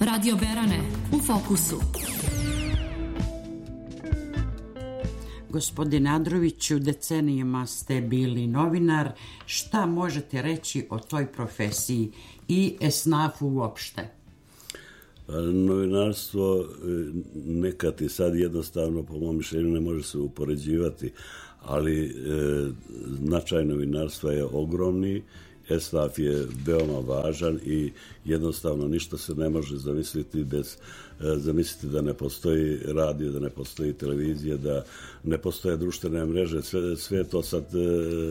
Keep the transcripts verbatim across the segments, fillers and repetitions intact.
Radio Berane, u fokusu. Gospodine Androviću, decenijama ste bili novinar. Šta možete reći o toj profesiji i esnafu uopšte? Novinarstvo nekad i sad jednostavno, po mom mišljenju, ne može se upoređivati, ali e, značaj novinarstva je ogromni, esnaf je veoma važan i jednostavno ništa se ne može zamisliti bez, e, zamisliti da ne postoji radio, da ne postoji televizija, da ne postoje društvene mreže, sve, sve to sad e,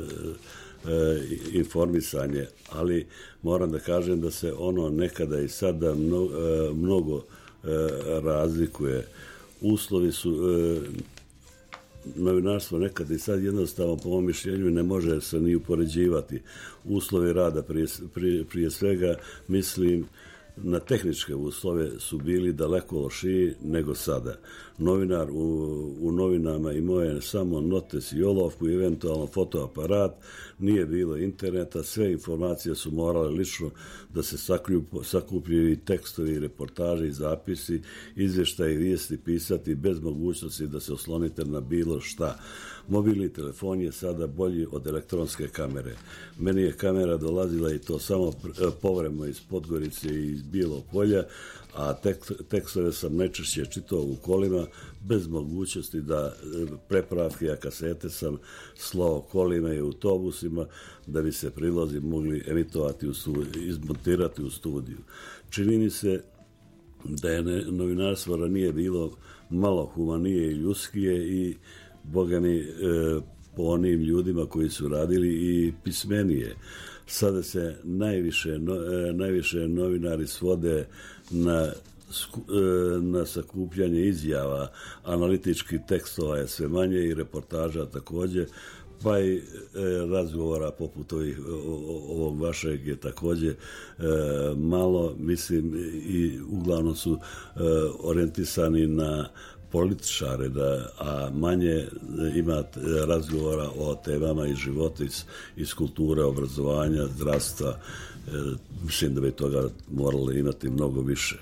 e, informisanje, ali moram da kažem da se ono nekada i sada mnogo, e, mnogo e, razlikuje. Uslovi su e, novinarstvo nekad i sad jednostavno, po mom mišljenju, ne može se ni upoređivati. Uslovi rada prije, prije, prije svega, mislim, na tehničke uslove su bili daleko lošiji nego sada. Novinar u, u novinama imao je samo notes i olovku i eventualno fotoaparat, nije bilo interneta, sve informacije su morale lično da se sakupljaju i tekstovi, i reportaže, i zapisi, izvještaji, vijesti pisati bez mogućnosti da se oslonite na bilo šta. Mobilni telefon je sada bolji od elektronske kamere. Meni je kamera dolazila i to samo povremeno iz Podgorice i iz Bijelog Polja, a tek, tekstove sam najčešće čitao u kolima bez mogućnosti da prepravke, a kasete sam slao kolima i autobusima da bi se prilozi mogli emitovati, u studiju, izmontirati u studiju. Čini mi se da je novinarstvo ranije bilo malo humanije i ljudskije i Boga mi, e, po onim ljudima koji su radili i pismenije. Sada se najviše, no, e, najviše novinari svode na, sku, e, na sakupljanje izjava, analitičkih tekstova je sve manje i reportaža također, pa i e, razgovora poput ovih, o, ovog vašeg je također e, malo, mislim, i uglavnom su e, orijentisani na političare, da, a manje ima razgovora o temama iz života, iz, iz kulture, obrazovanja, zdravstva. E, mislim da bi toga morali imati mnogo više.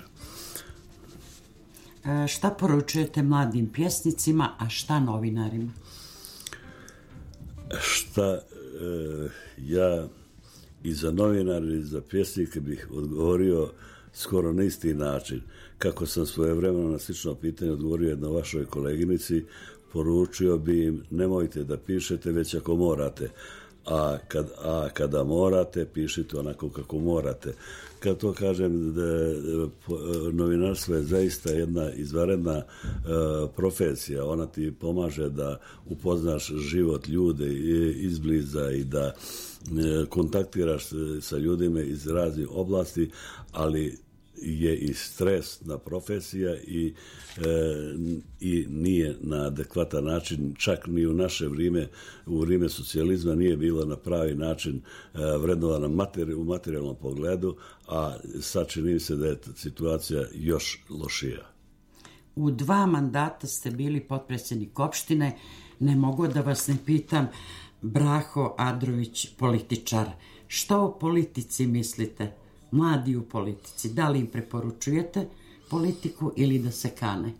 E, šta poručujete mladim pjesnicima, a šta novinarima? Šta e, ja i za novinare i za pjesnike bih odgovorio skoro na isti način. Kako sam svojevremeno na slično pitanje odgovorio jednoj vašoj koleginici, poručio bi im nemojte da pišete već ako morate, a, kad, a kada morate, pišite onako kako morate. Kad to kažem, da novinarstvo je zaista jedna izvanredna e, profesija, ona ti pomaže da upoznaš život ljude izbliza i da e, kontaktiraš sa ljudima iz raznih oblasti, ali je i stresna profesija i, e, i nije na adekvatan način, čak ni u naše vrijeme, u vrijeme socijalizma nije bilo na pravi način e, vrednovana materi, u materijalnom pogledu, a sad čini se da je situacija još lošija. U dva mandata ste bili potpredsjednik opštine, ne mogu da vas ne pitam, Braho Andrović, političar, što o politici mislite? Mladi u politici, da li im preporučujete politiku ili da se kane?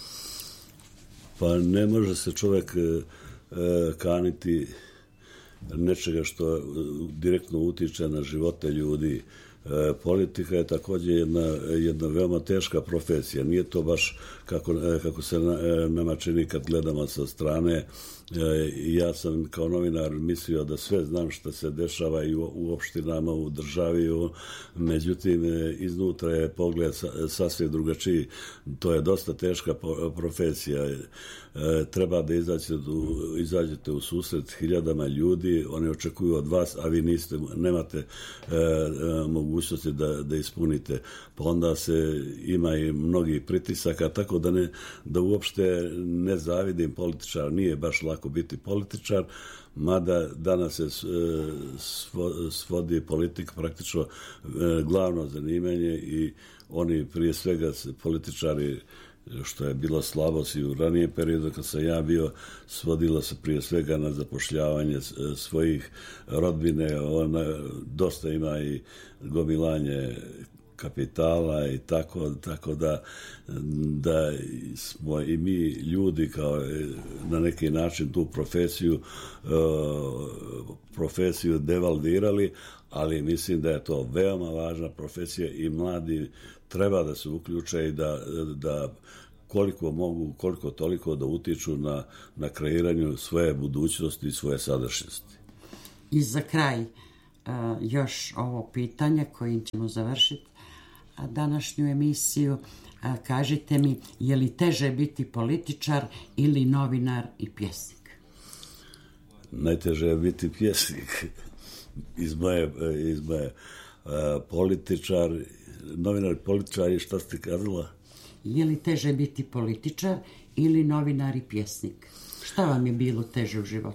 Pa ne može se čovjek e, kaniti nečega što direktno utiče na živote ljudi. E, politika je također jedna, jedna veoma teška profesija. Nije to baš kako, kako se nama čini kad gledamo sa strane. E, ja sam kao novinar mislio da sve znam što se dešava i u, u opštinama, u državi, u, međutim iznutra je pogled sa, sasvim drugačiji. To je dosta teška profesija. E, treba da izađete, izađete u susret hiljadama ljudi, oni očekuju od vas, a vi niste, nemate e, mogućnosti da, da ispunite. Pa onda se ima i mnogi pritisaka, tako da, ne, da uopšte ne zavidim političar, nije baš lako biti političar, mada danas se svodi politik praktično glavno zanimanje i oni prije svega političari, što je bilo slabost i u ranijem periodu kad sam ja bio, svodilo se prije svega na zapošljavanje svojih rodbine, ona, dosta ima i gomilanje kapitala i tako, tako da, da smo i mi ljudi kao na neki način tu profesiju profesiju devalvirali, ali mislim da je to veoma važna profesija i mladi treba da se uključe i da, da koliko mogu, koliko toliko da utiču na, na kreiranju svoje budućnosti i svoje sadašnjosti. I za kraj još ovo pitanje kojim ćemo završiti današnju emisiju. Kažite mi, je li teže biti političar ili novinar i pjesnik? Najteže je biti pjesnik. Iz moje, iz moje političar, novinar i političar, i šta ste kazala? Je li teže biti političar ili novinar i pjesnik? Šta vam je bilo teže u životu?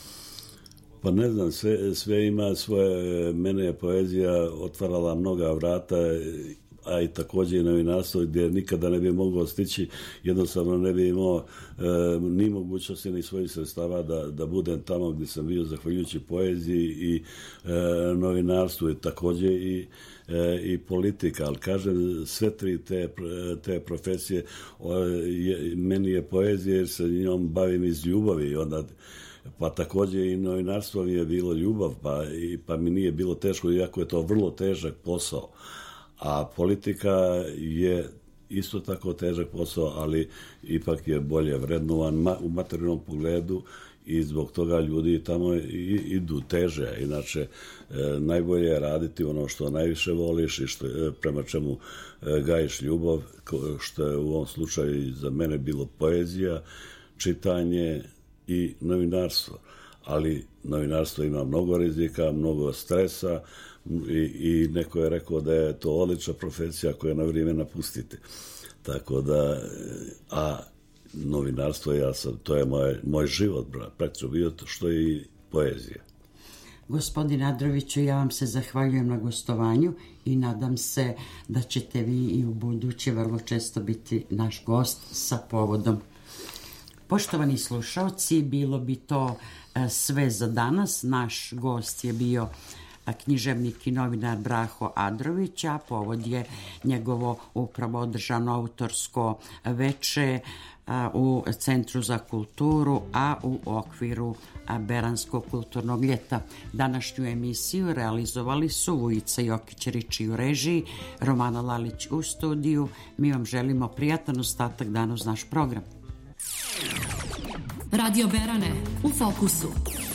Pa ne znam, sve, sve ima svoje, mene je poezija otvarala mnoga vrata, a i također i novinarstvo gdje nikada ne bi mogao stići, jednostavno ne bi imao e, ni mogućnosti ni svojih sredstava da, da budem tamo gdje sam bio zahvaljujući poeziji i e, novinarstvu i također i, e, i politika, ali kažem sve tri te, te profesije, o, je, meni je poezija jer se njom bavim iz ljubavi i onda pa također i novinarstvo mi je bilo ljubav, pa, i, pa mi nije bilo teško, iako je to vrlo težak posao. A politika je isto tako težak posao, ali ipak je bolje vrednovan ma, u materijalnom pogledu i zbog toga ljudi tamo i, idu teže. Inače, e, najbolje je raditi ono što najviše voliš i što, e, prema čemu e, gajiš ljubav, što je u ovom slučaju za mene bilo poezija, čitanje i novinarstvo. Ali novinarstvo ima mnogo rizika, mnogo stresa i, i neko je rekao da je to odlična profesija koja na vrijeme napustite. Tako da, a novinarstvo, ja sam, to je moj, moj život, praktično bio to što je i poezija. Gospodin Adroviću, ja vam se zahvaljujem na gostovanju i nadam se da ćete vi i u buduće vrlo često biti naš gost sa povodom. Poštovani slušalci, bilo bi to sve za danas. Naš gost je bio književnik i novinar Braho Adrović, a povod je njegovo upravo održano autorsko veče u Centru za kulturu, a u okviru Beranskog kulturnog ljeta. Današnju emisiju realizovali su Vujica Jokić-Riči u režiji, Romana Lalić u studiju. Mi vam želimo prijatan ostatak dana uz naš program. Radio Berane, u fokusu.